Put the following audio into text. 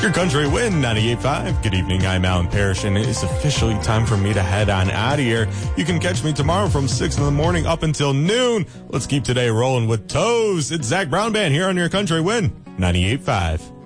Your Country Win 98.5. Good evening, I'm Alan Parrish, and it is officially time for me to head on out of here. You can catch me tomorrow from 6 in the morning up until noon. Let's keep today rolling with Toes. It's Zach Brown Band here on Your Country Win 98.5.